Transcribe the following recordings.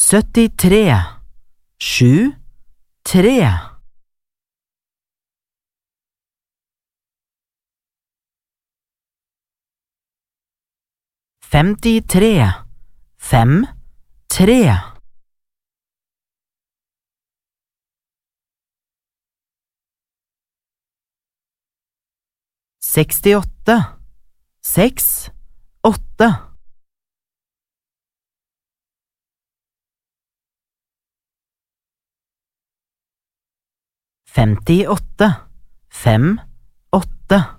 73, 7, 3. 53, 5, 3. 68, 6, 8. 58, 5, 8.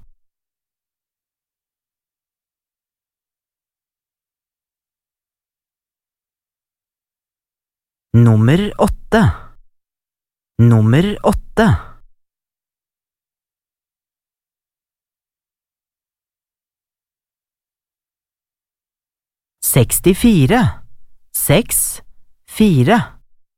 Nummer 8. Nummer 8. 64, 6, 4.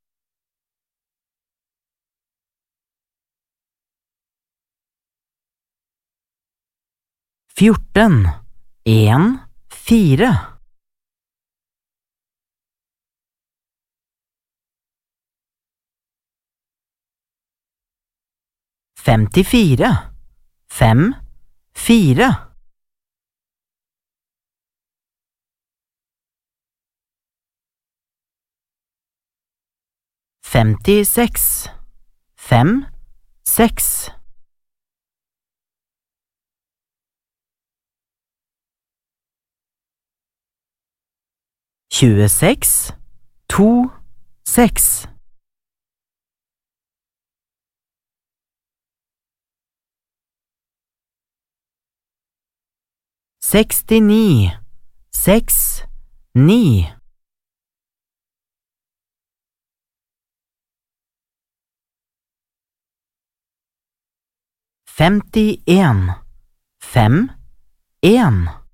14, 1, 4. 54, 5, 4. 56, 5, 6. 26, 2, 6. 69, 6, 9. 51, 5, 1.